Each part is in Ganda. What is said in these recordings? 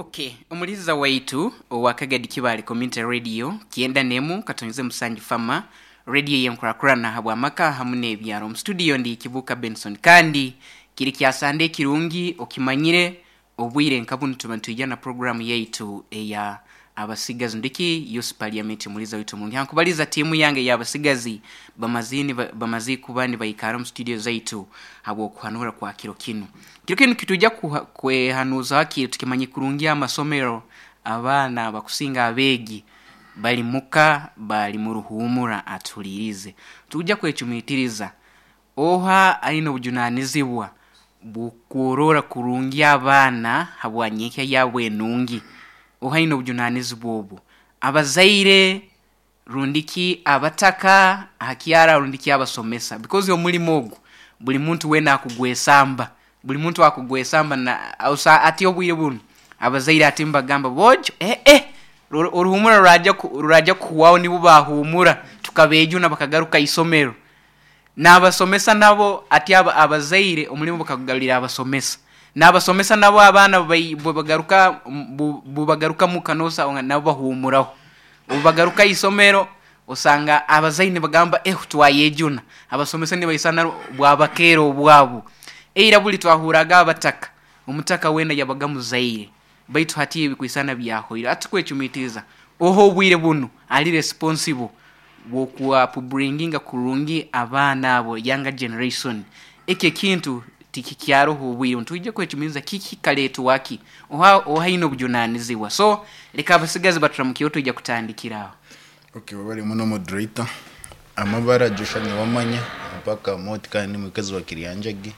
Okay, omuliza waitu wakagadi kibali community radio kienda nemu katonze musanji fama radio yenkurakurana habwa maka hamune byaro mu studio ndi kibuka Benson kandi kiri kyasande kirungi okimanyire obwire nkabunu tumantuija na program yaitu eya abasigazi ndiki youth parliament muliza witu mungi hankubaliza timu yange ya abasigazi bamazi kubani bayikara mu studio zaitu habo kuhanura kwa kiro kinu kitujja kwehanuza hakiri tukimanyi kurungia amasomero abana bakusinga abegi bali muka bali muruhumura atulirize tujja kwechumitiriza oha alino bujunanizibwa bukurora kurungia abana habwanyeke yawe nungi oha ino bujunanizibwa obu abazaire rundiki abataka hakiara rundiki abasomesa because yo mulimo ogu buli muntu wena akugwesamba buli muntu akugwesamba na ausa ati obwire bunu abazaire atimba gamba bojo uruhumura ruraja kuwao nibo bahumura tukabejuna bakagaruka isomero n'abasomesa nabo ati abazaire omulimo bakagugalira abasomesa n'abasomesa nabo abana bagaruka mukanosa nabo bahumuraho ubagaruka isomero usanga abazaine bagamba twayejuna abasomesa ni bayisana bwabakero obwabo eira buli twahuraga abataka umutaka wenda yabaga muzaire baitu hati bikwisana byahoira atukwechumitiza oho bwire bunu ali responsible wokuwa bringinga kurungi abana abo younger generation eke kintu tikikyaro hubwire ntuje kwechumiza kiki kaletu waki oha ino bujunaniziwa so leka abasigazi baturamukiyo tujja kutandikiraho. Okay, wabali muno moderator amabara Joshua ni wamanya mpaka motika ni mwekazi wa Kirianjagi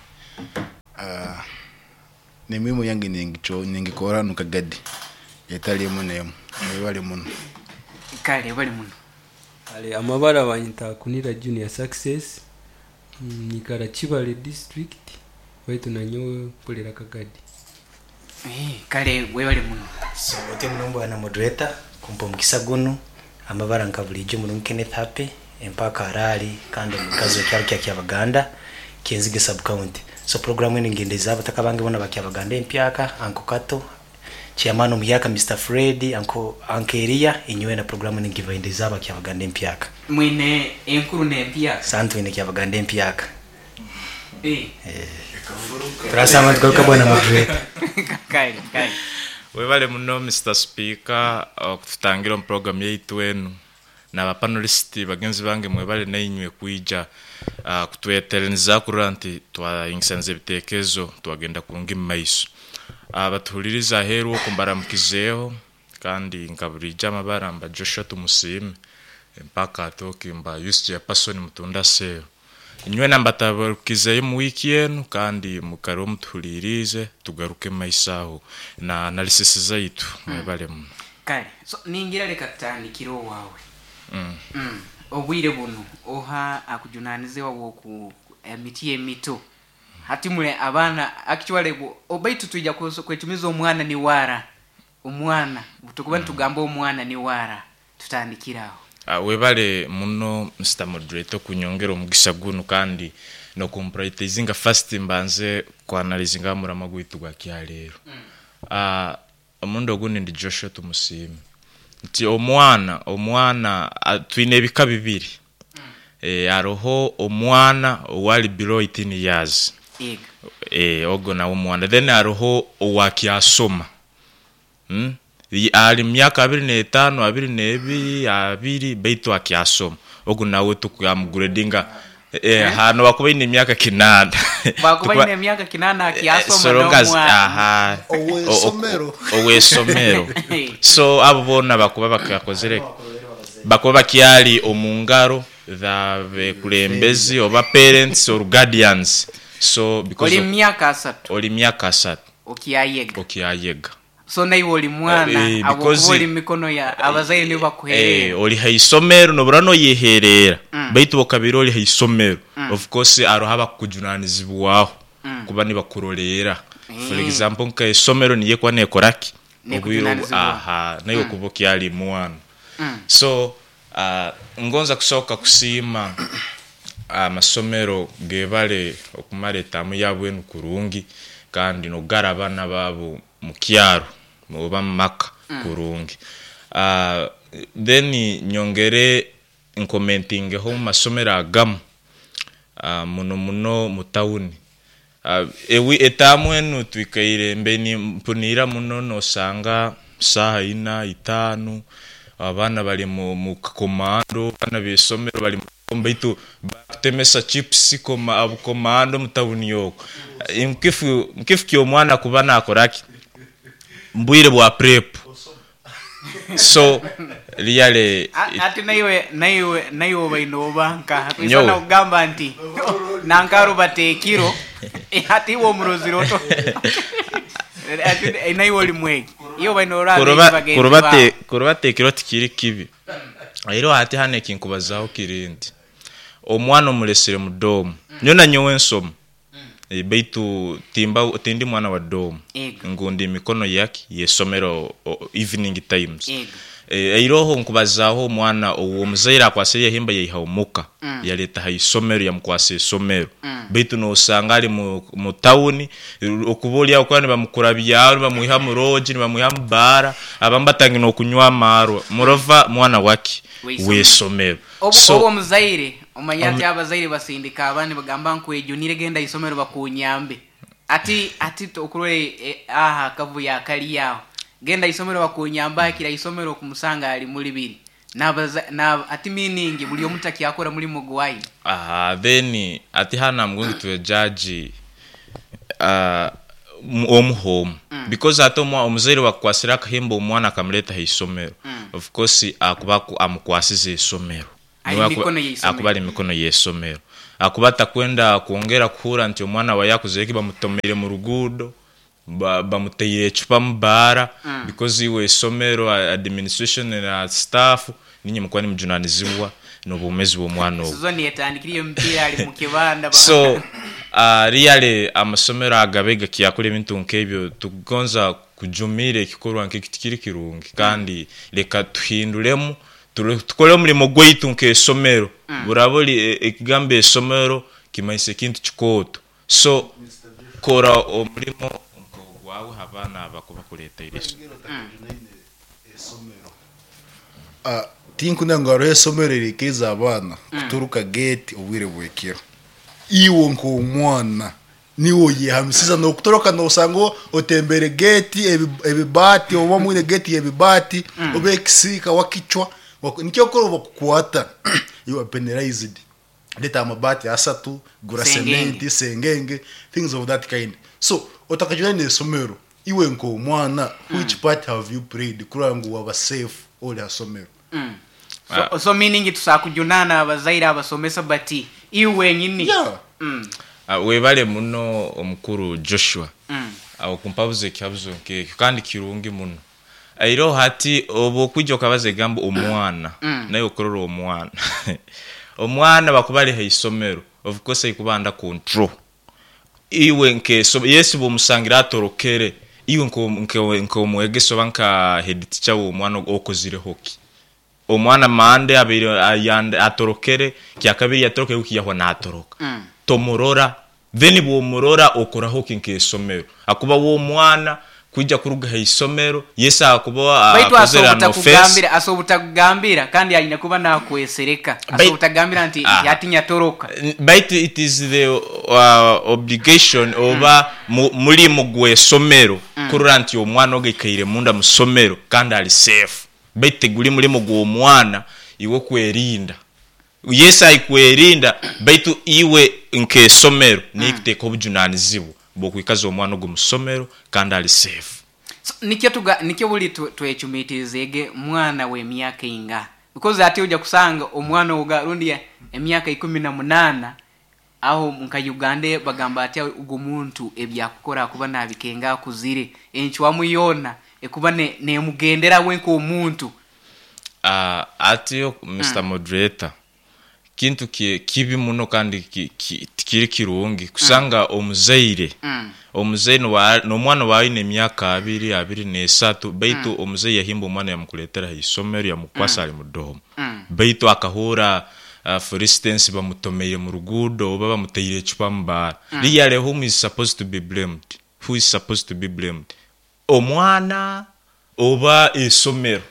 ni mimo yangi ningikora nukagadi yetali munemu wabali muno kale wabali muno ale amabara banyita kunira junior success nikara Kibale district baitu nanyo polera kagadi kale wabali muno so ote munombo ana moderator kumpo mkisagono amabara nkabulijo muno Kenneth Happy empaka arali kandi mukazi wa Kyabaganda Kenzige sub county so program ene ngendeza abataka bange bona bakyabaganda empyaka anko kato chairman omuyaka Mr Freddy anko Elia inywe na program ene ngivendeza bakyabaganda empyaka mwine enkuru ne empyaka santu ene kyabaganda empyaka Trasama tukaruka bwana moderator kai webale muno Mr Speaker okutangira program yaitu enu na bapanelisti bagenzi bange mwebale nainywe kuija kutweteleniza kuranti twaingisanze bitekezo twagenda kurunga maiso abatuhuliriza heru kumbara mukizeho kandi ngaburija amabaramba Joshua tumusime mpaka atokimba used person mutunda seo inywe nambatabarukize mu weekend kandi mukaro mutuhulirize tugaruke maisaho na analysis zaitu mwebale mu kale so ningira leka tandikiro wawe obwire buno oha akujunanizewa woku emitie mito hati mule abana actually obaitu tujja kwetumiza omwana ni wara omwana butukubani tugamba omwana ni wara tutandikiraho webale muno Mr Moderator kunyongera omugisa guno kandi no comprioritinga first mbanze ku analyzinga muramagwitu gwa kyalero omundo guno ndi Joshua tumusime nti omwana twine bika bibiri aroho omwana wali below 18 years ogo na omwana then aroho owakyasoma ali myaka 25 22 baitu akyasoma ogo nawe tukuyamgradinga hano bakubaine myaka 8 bakubaine myaka 8 akyasoma owesomero so abo bona bakuba bakakozere bakuba bakyali omungaro the kulembezi oba parents or guardians so because oli myaka 3 okiyayega so nayi woli mwana abokoli mikono ya abazaire ne bakuherera oli haisomero no burano yeherera baitu bokabiro oli haisomero of course arohaba kujunanizibwaho kuba ni bakurolera for example nka isomero niye kwa nekoraki obwiro nayo kuboki ali mwana so ngonza kusoka kusima amasomero gebale okumareta mu yabwenu kurungi kandi no garabana babo mukyaro oba maka kurungi then nyongere commenting ho masomero agamu muno mutawuni ewi etamwenu twikaire mbeni mpunira muno nosanga saha 4-5 abana bali mu komando bana besomero bali mbaitu batemesa chips koma abukomando mutawuni yoko mkifu kyo mwana kubana akoraki mbwire bwa prep so liyale ati naiwe bainoba nka isana ugamba anti nankaro batekiro ati wo muroziroto ati naiwe limwegi iyo bainora kurobatekiro tikiri kibi ayiro ati hane kinkubazaho kirindi omwana omulesere mudomo nyona nyowe nsomo baitu tindi mwana wa domo ngundi mikono yake yesomero evening times airoho nkubazaho mwana uwo muzaira kwaseye himba yihaumuka yaleta hayisomero yamkwase somero baitu no sangari mu town okuboli akwani bamukurabya bamuha mu roji bamuha mu bara abambatangi no kunywa maro murova mwana wake wesomero so muzaire umanyati abazaire basindika abandi bagamba nkwejunire genda isomero bakunyambe ati okurwe aha kavuya kali yaho genda isomero bakunyamba kira isomero kumusanga ali muri biri na ati meaning buli omutaki akora muri mugwai then ati hana mgongi tuwe judge home because atomwa omuzaire wakwasira kahimbo omwana akamleta hisomero of course akubaku amukwasize isomero akubali mikono yesomero akubata kwenda kuongera kuhura nti omwana wayakuzeki bamutomere mu rugudo bamuteyire chupa mbara because iwe somero administration na staff ninyi mkwani mjunanizibwa no bumezi bwo mwana obo zoni yetandikiriye mpira ali mu kibanda so really amasomero agabega kiyakole bintu nkebyo tugonza kujumire kikorwa nk'ikikiri kirungi kandi leka tuhinduremo tukole umurimo gwitu nk'esomero buraboli ekigambe esomero kimaise kintu kikoto so kora umurimo wawe habana bakuba kuleta iriso tinku ndangaro esomero rikeza abana kuturuka gate obwire bwekero iwo nko mwana niwo yehamisiza no kutoroka no sango otembere gate ebibati oba mwine gate ebibati obekisika wakichwa nikyo koro bakukwata you are penalized leta amabati asatu gura cement sengenge things of that kind so otakajuna ne somero iwe nko mwana which part have you prayed kurangu waba safe all ya somero so meaning tusakujunana abazaira abasomesa bati iwe nyini webale muno omukuru Joshua aho kumpabuze kyabuzo nke kandi kirungi muno airo hati obo kwijjo kabaze gambo omwana nayo kororo omwana bakubali hayisomero of course ikubanda control iwe nke so yesu bomusangira atorokere iwe nko mwegeso banka head teacher wo mwana okozire hoki omwana mande abiri ayande atorokere kyakabiri yatoroke ukiyaho natoroka tomorora then bo murora okora hoki nke somero akuba wo mwana kujja kuruga hayisomero yesa akuba akozera no face asobutagambira kandi alina kuba nakwesereka asobutagambira nti yatinya toroka but it is the obligation oba muri mugwe somero kuranti omwana ogekaire munda musomero kandi ali safe but guli muri mugwe omwana iwe kwerinda yesa ikwerinda but iwe nke somero nikiteka obujunanizibu bokwikaza omwana go musomero kandi ali safe so nikyo buli twechumitizege mwana we myaka inga because ati uja kusanga omwana ugarundi emyaka 18 aho munka Uganda bagamba ati ugo muntu ebyakukora kuba nabikenga kuzire enchwa muyona ekuba ne mugendera wenko omuntu ati Mr Moderator kintu kibi muno kandi kiri kirungi kusanga omuzaire no mwana wawe ne myaka 2 baitu omuzaire yahimba omwana yamukuletera hisomero yamukwasa ali mudomo baitu akahura for instance bamutomeye mu rugudo baba muteyire chupa mbara liyale who is supposed to be blamed omwana oba isomero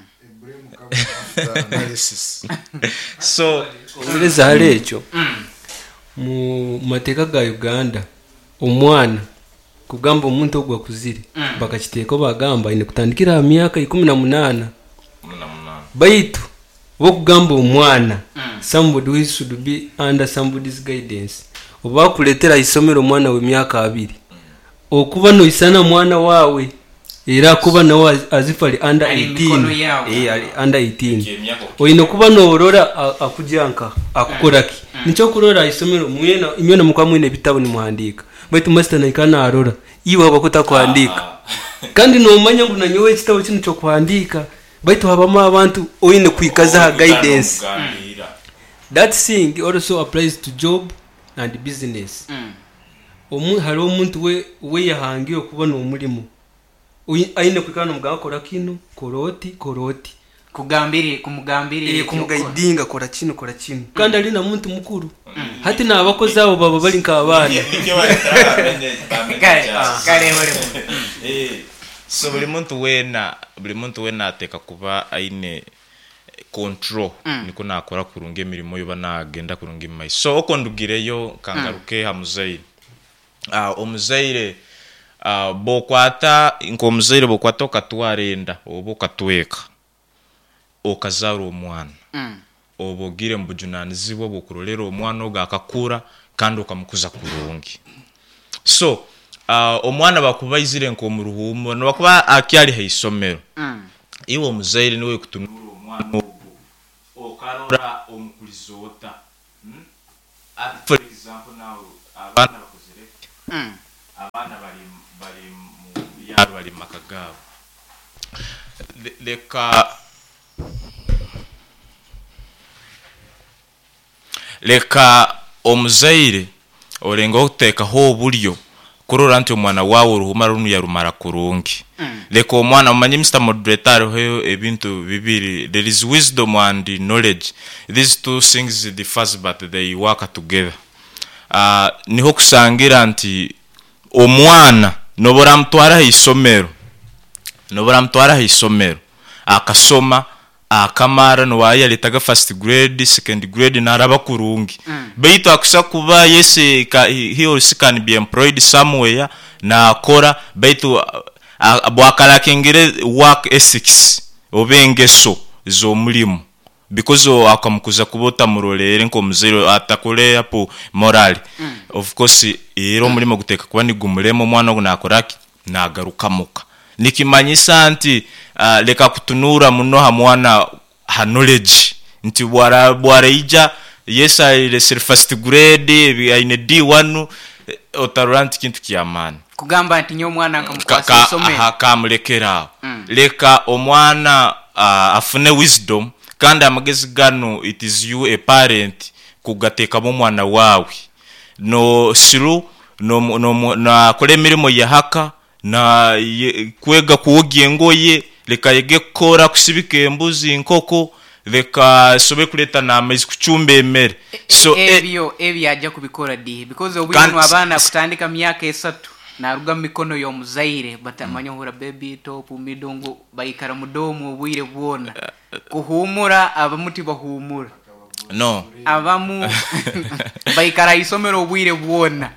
so omereza hali ekyo mu mateeka ga Uganda omwana kugamba omuntu ogwa kuzire bakakiteeka bagamba ine kutandikira myaka 18 baitu bokugamba omwana somebody who should be under somebody's guidance oba kuletera isomero omwana we myaka 2 okuba no isana mwana wawe era kuba nawe azifali under 18 ali under 18 oyino kuba no orora akujanka akukoraki nicho kurora isomero mwena mukamwe ne bitabo ni muhandika baitu master naikana arora iwe abakuta kuandika kandi no manya ngo nanyowe kitabo kino cyo kuandika baitu habama abantu oyine kwikaza guidance that thing also applies to job and business hari omuntu we yahangiye kubona umurimo ayine kwikana mugakora kino koroti kumugayidinga kora kino kandi ali na muntu mukuru hati na abakozi abo baba bali nk'abana so buli muntu wena ateka kuba aine control niko nakora kurunga emirimo yo banagenda kurunga imai so okondugireyo kangaruke ha muzaire omuzaire bokwata inkomuzaire bokwata okatwarenda obo katweka okazaro omwana obogire mbujunanizibo bokurolera omwana ogakakura kandi okamukuza kurungi so omwana bakubayizire nko mu ruhumo no bakuba akyali haisomero iwo omuzaire niwe kutunura omwana okarora omukulizota for example now abana bakozere abana bali mu yaro bali makagabo leka omuzaire olenga okuteka ho bulyo kurora nti omwana wawe ruhuma runu yarumara kurungi leka omwana umanyi Mr. Moderator hoyo ebintu bibiri there is wisdom and knowledge these two things differ but they work together niho kusangira nti omwana nobora mtwara hisomero akasoma akamara no waya letaga first grade second grade naraba kurungi beito akusa kuba yese he also can be employed somewhere na akora beito abwakala kengere work ethics obengeso zo mulimo because akamukuza kubota murolere nko muzero atakole hapo morali of course ero mulimo guteka kuba ni gumuremo mwana ngo nakoraki nagarukamuka nikimanyisa nti leka kutunura muno ha mwana ha knowledge nti bwara ija yesa ile first grade aine D1 otarant kintu kiamana kugamba nti nyo mwana akamukwasa isomero akamulekera leka omwana afune wisdom kandi amagezi gano it is you a parent kugateka mu mwana wawe no siru no na kole mirimo ya haka na kwega kuogie ngoye leka yege kora kusibike embuzi nkoko leka sobe kuleta na amezi kuchumbe emere so ebyo ajja kubikora di because obwino abana kutandika myaka 3 na ruga mikono yo muzaire batamanya hura baby top midongo bayikara mudomo obwire bwona kuhumura abamuti bahumura no abamu bayikara isomero obwire bwona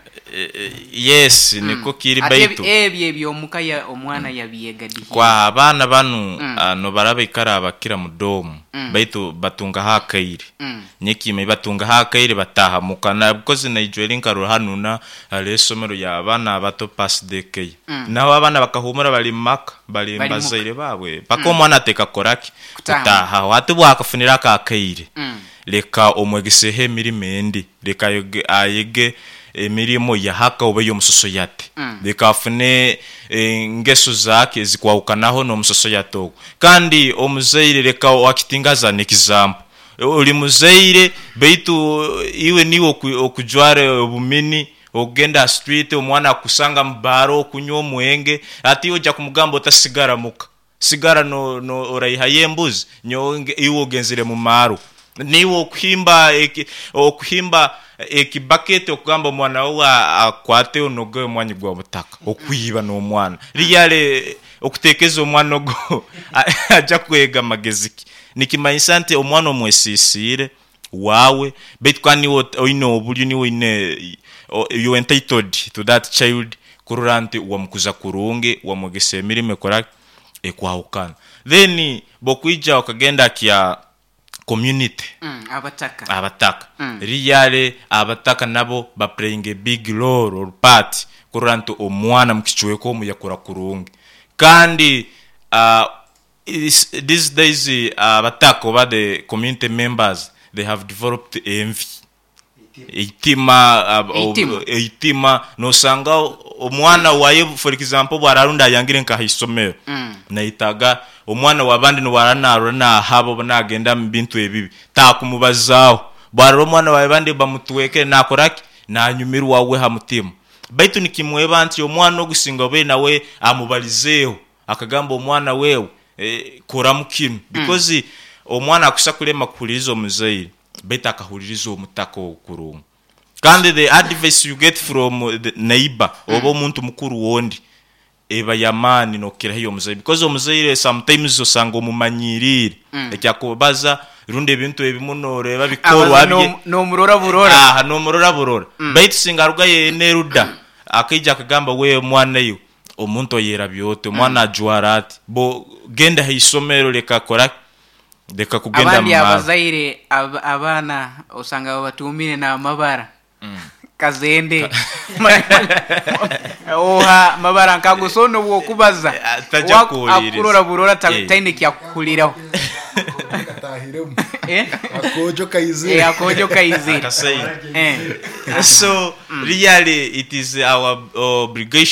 yes niko kiri baitu ebyo mukaya omwana yabiyegadi kwa abana banu no barabikara abakira mudomo baitu batunga hakaire nyekime batunga hakaire bataha mukana because na ijweli nkaro hanuna alesomero ya abana bato pass decade naho abana bakahumura bali maka bali mbazaire babwe pako omwana ateka koraki kutaha watu bwakafunira kakaire leka omwegisehe mirimo endi leka ayege emirimo ya haka obe yo musoso yate lekafune ngeso zake zikwawukanaho no musoso yato kandi omuzaire leka wakitingaza n'example uli muzaire beitu iwe niwo okujware obumini ogenda street omwana kusanga mbaro kunywa omwenge ati oja kumugambo tasigara muka sigara no orayiha yembuzi nyo iwo ogenzire mu maro niwo okuhimba ekibakete okugamba omwana wa akwate onoge omwanyi gwa butaka okwiba no mwana liyale okuteekeza omwana ogo ajja kwega magezi ki nikimanyisa nti omwana omwesiisiire waawe baitu kandi oine obulyo niwe oine you entitled to that child kurura nti wamukuza kurungi wamwegesa emirimo ekora ekwahukana then bokwija okagenda kya community abataka riyale abataka nabo ba playing a big role or part kurura nti omwana mukichweko omuyakora kurungi kandi these days abataka over the community members they have developed envy eitima nosanga omwana waye for example bwararunda yangire nka hisomero naitaga omwana wabandi no waranaro na habo banagenda mu bintu ebibi takumubazaho bwararo omwana waye bandi bamutweke nakoraki nanyumirwa wawe ha mutima baitu nikimweba nti omwana ogusinga be nawe amubalizeho akagamba omwana wewe kora mukino because omwana akusakulema kuhuliriza omuzaire beta akahuliriza omutaka okurungu kandi the advice you get from the neighbor oba omuntu mukuru wondi eba yamani nokira hiyo omuzaire because omuzaire sometimes osanga omumanyirire ekyakubaza runde ebintu ebimunore babikorwa no murora burora no murora burora baitu singaruga yeneruda akija akagamba we mwana yo omuntu yera byote mwana ajwarati bo genda hisomero leka kora deka kugenda abandi abazaire abana usanga batumine na mabara kazende oha mabara nkagusono bwo kubaza akurora burora taine kyakuliraho akojo kaizire so really it is our obligation